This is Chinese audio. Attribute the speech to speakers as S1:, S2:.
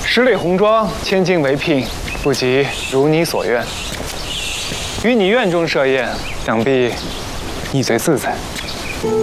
S1: 十里红妆，千金为聘，不及如你所愿。于你院中设宴，想必你最自在。